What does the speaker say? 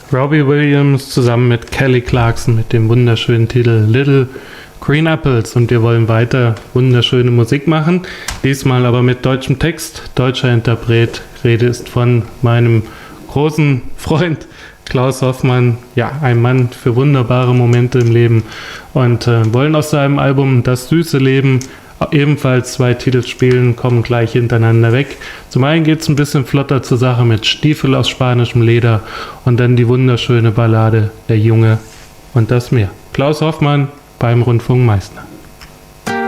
Robbie Williams zusammen mit Kelly Clarkson mit dem wunderschönen Titel Little Green Apples, und wir wollen weiter wunderschöne Musik machen, diesmal aber mit deutschem Text, deutscher Interpret. Rede ist von meinem großen Freund Klaus Hoffmann, ja, ein Mann für wunderbare Momente im Leben, und wollen aus seinem Album Das süße Leben ebenfalls 2 Titel spielen, kommen gleich hintereinander weg. Zum einen geht es ein bisschen flotter zur Sache mit Stiefel aus spanischem Leder und dann die wunderschöne Ballade Der Junge und das Meer. Klaus Hoffmann beim Rundfunk Meißner.